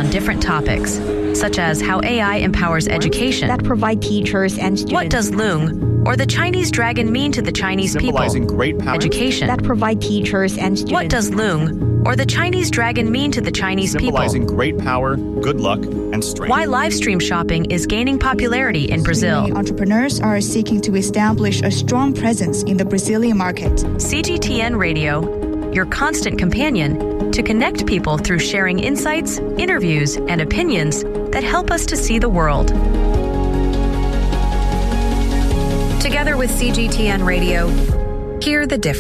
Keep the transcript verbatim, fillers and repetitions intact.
on different topics, such as how A I empowers education. That provide teachers and students. What does Loong or the Chinese dragon mean to the Chinese people? Symbolizing great power. Education. That provide teachers and students. What does Loong or the Chinese dragon mean to the Chinese people? Symbolizing great power, good luck, and strength. Why live stream shopping is gaining popularity in Brazil. Many entrepreneurs are seeking to establish a strong presence in the Brazilian market. C G T N Radio, your constant companion to connect people through sharing insights, interviews, and opinions that help us to see the world. Together with C G T N Radio, hear the difference.